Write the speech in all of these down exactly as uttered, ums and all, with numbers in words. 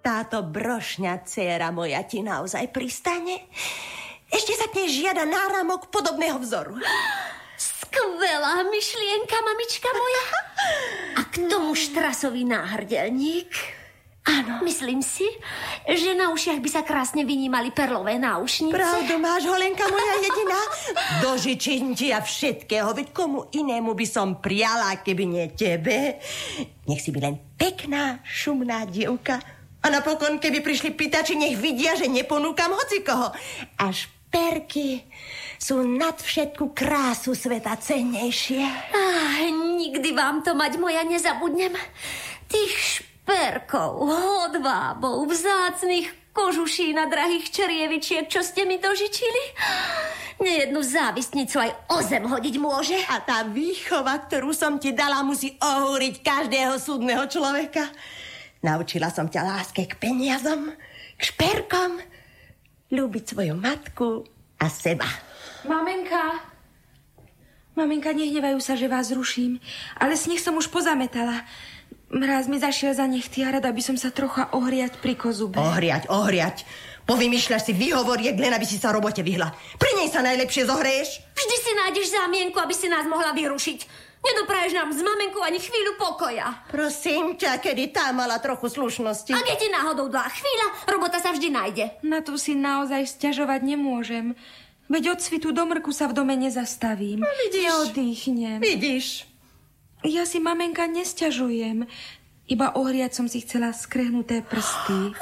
táto brošňa dcéra moja ti naozaj pristane? Ešte sa k nej žiada náramok podobného vzoru. Skvelá myšlienka, mamička moja. A k tomu štrasový náhrdelník. Áno. Myslím si, že na ušiach by sa krásne vynímali perlové náušnice. Pravdu máš, Holenka moja jediná. Dožičím ti ja všetkého, veď komu inému by som priala, keby nie tebe. Nech si by len pekná, šumná dievka. A napokon, keby prišli pýtači, nech vidia, že neponúkam hocikoho. A šperky sú nad všetku krásu sveta cennejšie. Ah, nikdy vám to mať moja nezabudnem. Tých šperkov. Perkov, hodvábov, vzácnych kožuší na drahých čerievičiek, čo ste mi dožičili. Nejednu závistnicu aj o zem hodiť môže. A tá výchova, ktorú som ti dala, musí ohúriť každého súdneho človeka. Naučila som ťa láske k peniazom, k šperkom, ľúbiť svoju matku a seba. Mamenka, Mamenka, nehnevajú sa, že vás ruším, ale sneh som už pozametala. Mráz mi zašiel za nechty a rada by som sa trocha ohriať pri kozube. Ohriať, ohriať. Povymýšľaš si výhovoriek, len aby si sa robote vyhla. Pri nej sa najlepšie zohreješ. Vždy si nájdeš zámienku, aby si nás mohla vyrušiť. Nedopraješ nám s mamenkou ani chvíľu pokoja. Prosím ťa, kedy tá mala trochu slušnosti. A keď ti náhodou dá chvíľa, robota sa vždy nájde. Na to si naozaj sťažovať nemôžem. Veď od svitu do mrku sa v dome nezastavím. No, vidíš. Neodýchnem. Vidíš. Ja si, mamenka, nesťažujem. Iba ohriať som si chcela skrehnuté prsty.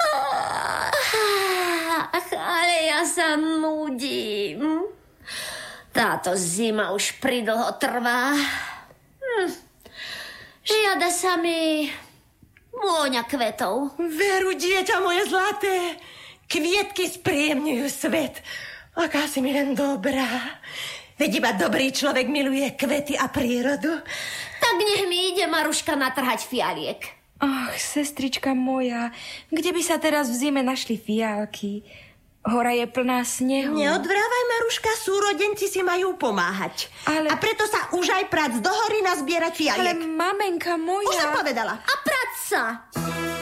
Ach, ale ja sa nudím. Táto zima už pridlho trvá. Hm. Žiada sa mi vôňa kvetov. Veru, dieťa moje zlaté. Kvietky spríjemňujú svet. Aká si mi len dobrá. Veď iba dobrý človek miluje kvety a prírodu. Tak nech mi ide Maruška natrhať fialiek. Ach, sestrička moja, kde by sa teraz v zime našli fialky? Hora je plná snehu. Neodvrávaj, Maruška, súrodenci si majú pomáhať. Ale... A preto sa už aj prac do hory nazbierať fialiek. Ale mamenka moja... Už som povedala. A prac sa!